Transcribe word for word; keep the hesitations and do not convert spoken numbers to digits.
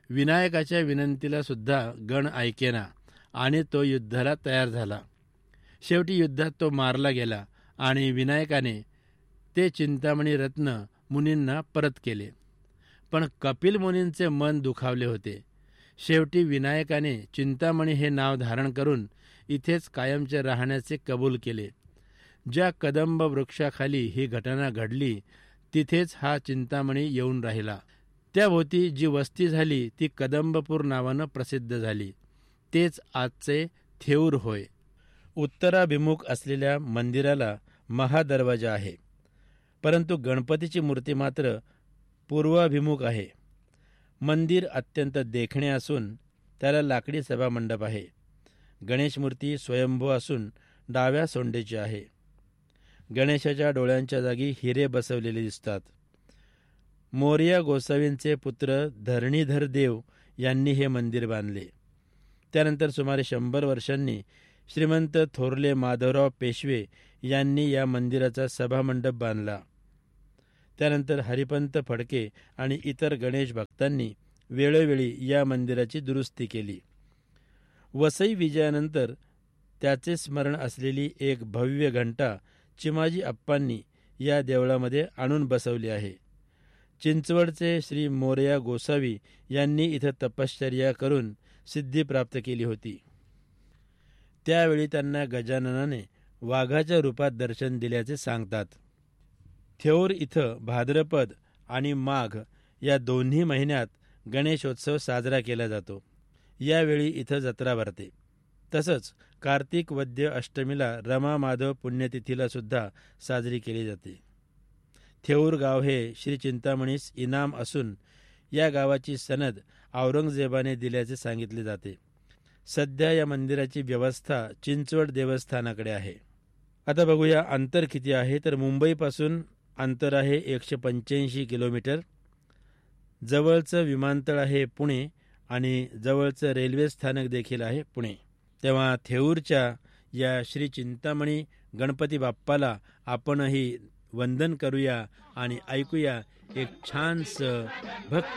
विनायकाच्या विनंतीला सुद्धा गण ऐकेना आणि तो युद्धाला तयार झाला. शेवटी युद्धात तो मारला गेला आणि विनायकाने ते चिंतामणी रत्न मुनींना परत केले. पण कपिल मुनींचे मन दुखावले होते. शेवटी विनायकाने चिंतामणी हे नाव धारण करून इथेच कायमचे राहण्याचे कबूल केले. ज्या कदंब वृक्षाखाली ही घटना घडली तिथेच हा चिंतामणी येऊन राहिला. त्याभोवती जी वस्ती झाली ती कदंबपूर नावानं प्रसिद्ध झाली. तेच आजचे थेऊर होय. उत्तराभिमुख असलेल्या मंदिराला महादरवाजा आहे, परंतु गणपतीची मूर्ती मात्र पूर्वाभिमुख आहे. मंदिर अत्यंत देखणे असून त्याला लाकडी सभामंडप आहे. गणेश मूर्ती स्वयंभू असून डाव्या सोंडेची आहे. गणेशाच्या डोळ्यांच्या जागी हिरे बसवलेले दिसतात. मोरया गोसावींचे पुत्र धरणीधर देव यांनी हे मंदिर बांधले. त्यानंतर सुमारे शंभर वर्षांनी श्रीमंत थोरले माधवराव पेशवे यांनी या मंदिराचा सभामंडप बांधला. त्यानंतर हरिपंत फडके आणि इतर गणेश भक्तांनी वेळोवेळी या मंदिराची दुरुस्ती केली. वसई विजयानंतर त्याचे स्मरण असलेली एक भव्य घंटा चिमाजी अप्पांनी या देवळामध्ये आणून बसवली आहे. चिंचवडचे श्री मोरया गोसावी यांनी इथं तपश्चर्या करून सिद्धी प्राप्त केली होती. त्यावेळी त्यांना गजाननाने वाघाच्या रूपात दर्शन दिल्याचे सांगतात. थेऊर इथं भाद्रपद आणि माघ या दोन्ही महिन्यात गणेशोत्सव साजरा केला जातो. यावेळी इथं जत्रा भरते. तसंच कार्तिक वद्य अष्टमीला रमा माधव पुण्यतिथीला सुद्धा साजरी केली जाते. थेऊर गाव हे श्री चिंतामणीस इनाम असून या गावाची सनद औरंगजेबाने दिल्याचे सांगितले जाते. सध्या या मंदिराची व्यवस्था चिंचवड देवस्थानाकडे आहे. आता बघूया अंतर किती आहे. तर मुंबईपासून अंतर आहे एकशे पंच्याऐंशी किलोमीटर. जवळचं विमानतळ आहे पुणे आणि जवळचं रेल्वे स्थानक देखील आहे पुणे. तेव्हा थेऊरच्या या श्री चिंतामणी गणपती बाप्पाला आपणही वंदन करूया आणि ऐकूया एक छानसं भक्त